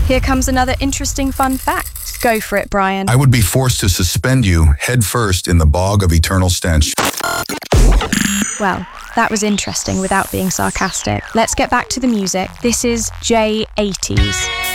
Here comes another interesting fun fact. Go for it, Brian. I would be forced to suspend you head first in the bog of eternal stench. Well, that was interesting without being sarcastic. Let's get back to the music. This is J80s.